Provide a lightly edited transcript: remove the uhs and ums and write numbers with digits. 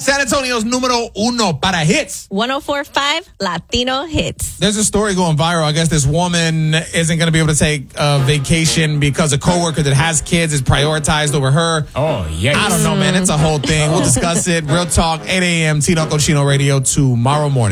San Antonio's número uno para hits. 104.5 Latino Hits. There's a story going viral. I guess this woman isn't going to be able to take a vacation because a coworker that has kids is prioritized over her. Oh, yeah. I don't know, man. It's a whole thing. We'll discuss it. Real Talk, 8 a.m. Tino Cochino Radio tomorrow morning.